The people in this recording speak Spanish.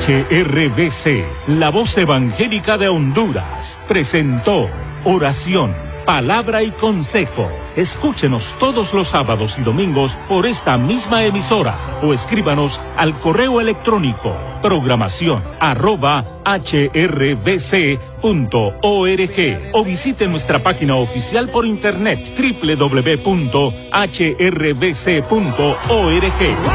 HRBC, la voz evangélica de Honduras, presentó Oración, Palabra y Consejo. Escúchenos todos los sábados y domingos por esta misma emisora o escríbanos al correo electrónico programación@hrbc.org o visite nuestra página oficial por internet www.hrbc.org.